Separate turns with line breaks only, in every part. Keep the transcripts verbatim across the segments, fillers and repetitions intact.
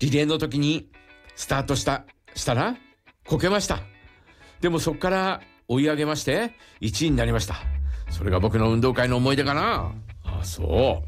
リレーの時にスタートしたしたらこけました。でもそこから追い上げましていちいになりました。それが僕の運動会の思い出かな。あ、そう。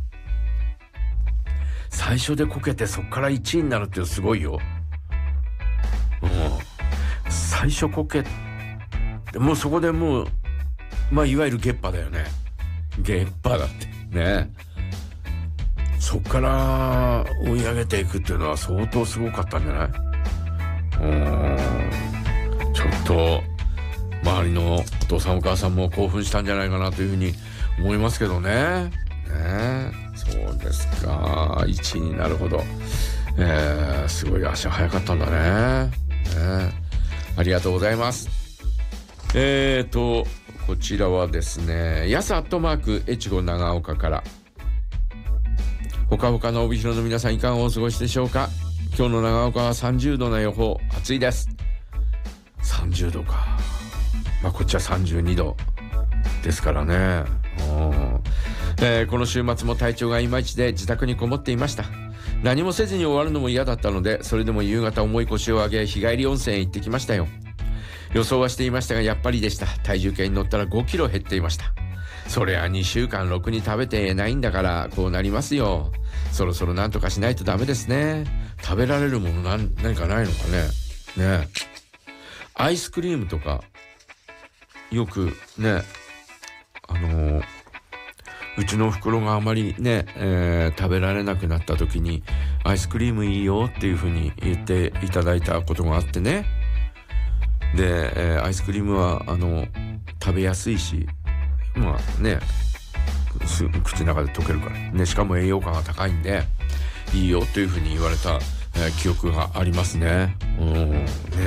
最初でこけてそこからいちいになるってすごいよ。うん、最初こけもうそこでもうまあいわゆるゲッパだよね。ゲッパだってね。そっから追い上げていくっていうのは相当すごかったんじゃない？うーん、ちょっと周りのお父さんお母さんも興奮したんじゃないかなというふうに思いますけどね。ね、そうですか。いちいになるほど、えー、すごい足早かったんだね。ね、ありがとうございます。えーとこちらはですね、やすアットマーク越後長岡から。ほかほかの帯広の皆さんいかがお過ごしでしょうか。今日の長岡はさんじゅうどの予報。暑いです。さんじゅうどか。まあこっちはさんじゅうにどですからね。えー、この週末も体調がいまいちで自宅にこもっていました。何もせずに終わるのも嫌だったので、それでも夕方重い腰を上げ日帰り温泉へ行ってきましたよ。予想はしていましたがやっぱりでした。体重計に乗ったらごキロ減っていました。そりゃにしゅうかんろくに食べてないんだからこうなりますよ。そろそろなんとかしないとダメですね。食べられるもの何、何かないのかね。ね、アイスクリームとかよくね、あのー、うちのお袋があまりね、えー、食べられなくなった時にアイスクリームいいよっていう風に言っていただいたことがあってね。で、えー、アイスクリームはあの食べやすいし、まあね、口の中で溶けるからね、しかも栄養価が高いんでいいよというふうに言われた、えー、記憶がありますね。うんね、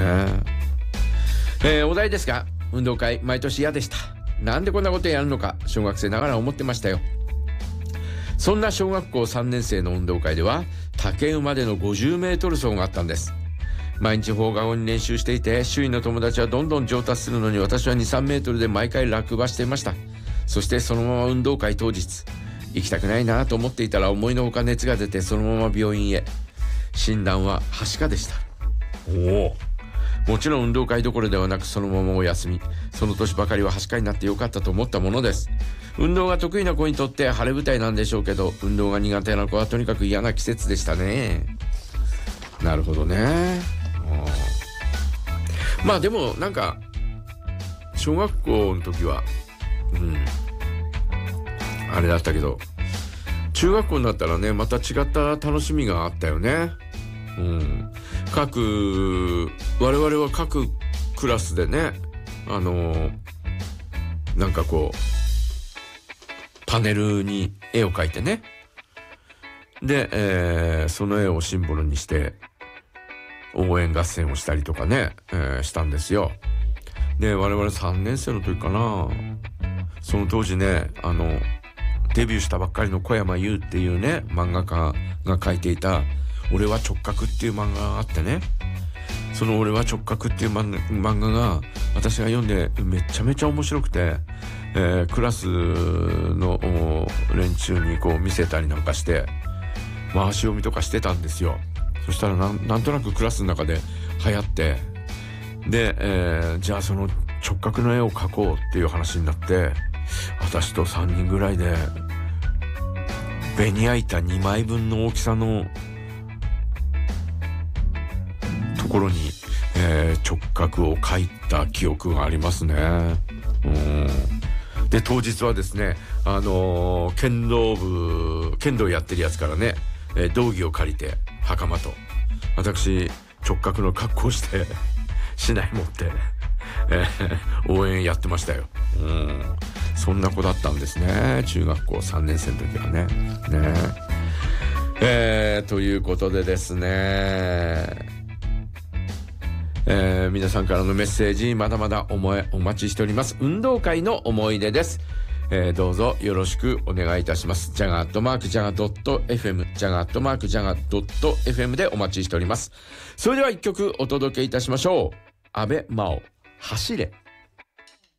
えー、お題ですが、運動会毎年嫌でした。なんでこんなことやるのか小学生ながら思ってましたよ。そんな小学校さんねん生の運動会では竹馬でのごじゅうメートル走があったんです。毎日放課後に練習していて、周囲の友達はどんどん上達するのに私はに、さんメートルで毎回落馬していました。そしてそのまま運動会当日、行きたくないなと思っていたら思いのほか熱が出てそのまま病院へ。診断ははしかでした。おお。もちろん運動会どころではなくそのままお休み。その年ばかりははしかになってよかったと思ったものです。運動が得意な子にとって晴れ舞台なんでしょうけど、運動が苦手な子はとにかく嫌な季節でしたね。なるほどね。まあでもなんか小学校の時はうんあれだったけど、中学校になったらねまた違った楽しみがあったよね。うん、各我々は各クラスでね、あのー、なんかこうパネルに絵を描いてね、で、えー、その絵をシンボルにして応援合戦をしたりとかね、えー、したんですよ。で、我々さんねん生の時かな、その当時ね、あのデビューしたばっかりの小山優っていうね漫画家が描いていた俺は直角っていう漫画があってね、その俺は直角っていう漫画が私が読んでめちゃめちゃ面白くて、えー、クラスの連中にこう見せたりなんかして回し読みとかしてたんですよ。そしたら な, んなんとなくクラスの中で流行って、で、えー、じゃあその直角の絵を描こうっていう話になって、私とさんにんぐらいでベニヤ板にまいぶんの大きさのところに、えー、直角を描いた記憶がありますね。うん。で当日はですね、あのー、剣道部剣道やってるやつからね、えー、道着を借りて袴と私直角の格好して竹刀持って、えー、応援やってましたよ。うん。そんな子だったんですね、中学校さんねん生の時はね。ねえー、ということでですね、えー、皆さんからのメッセージまだまだおもえお待ちしております。運動会の思い出です。えー、どうぞよろしくお願いいたします。ジャガアットマークジャガドット エフエム ジャガアットマークジャガドット エフエム でお待ちしております。それでは一曲お届けいたしましょう。安倍真央、走れ。